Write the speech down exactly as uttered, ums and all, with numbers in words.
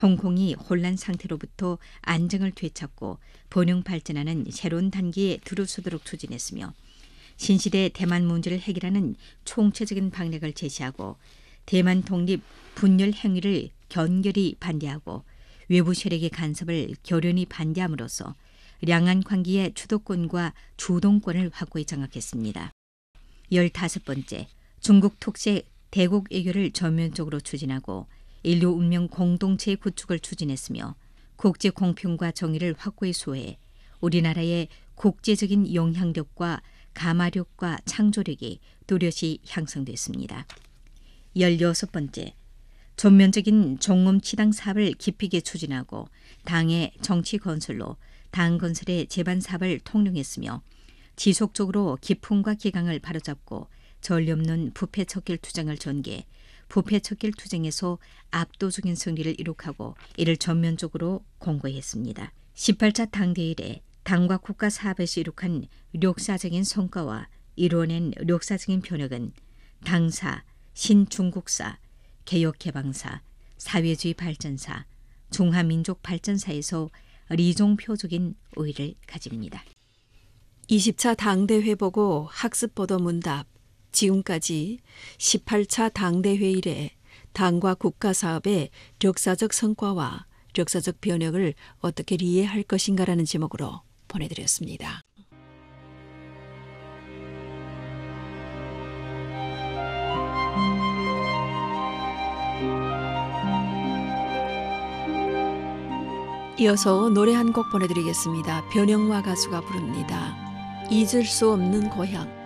홍콩이 혼란 상태로부터 안정을 되찾고 번영 발전하는 새로운 단계에 들어서도록 추진했으며 신시대 대만 문제를 해결하는 총체적인 방향을 제시하고 대만 독립 분열 행위를 견결히 반대하고 외부 세력의 간섭을 결연히 반대함으로써兩岸 관계의 주도권과 주동권을 확고히 장악했습니다. 열다섯 번째, 중국 특색 대국 외교를 전면적으로 추진하고 인류 운명 공동체의 구축을 추진했으며 국제 공평과 정의를 확고히 수호해 우리나라의 국제적인 영향력과 가마력과 창조력이 뚜렷이 향상됐습니다. 열여섯 번째, 전면적인 종엄치당 사업을 깊이 있게 추진하고 당의 정치 건설로 당 건설의 제반 사업을 통령했으며 지속적으로 기풍과 기강을 바로잡고 전례 없는 부패 척결 투쟁을 전개, 부패 척결 투쟁에서 압도적인 승리를 이룩하고 이를 전면적으로 공고했습니다. 십팔 차 당대일에 당과 국가 사업에서 이룩한 역사적인 성과와 이뤄낸 역사적인 변혁은 당사, 신중국사, 개혁개방사, 사회주의 발전사, 중화민족 발전사에서 리종표적인 의의를 가집니다. 이십 차 당대회 보고 학습보도 문답. 지금까지 십팔 차 당대회 이래 당과 국가 사업의 역사적 성과와 역사적 변혁을 어떻게 이해할 것인가라는 제목으로 보내드렸습니다. 이어서 노래 한 곡 보내드리겠습니다. 변형화 가수가 부릅니다. 잊을 수 없는 고향.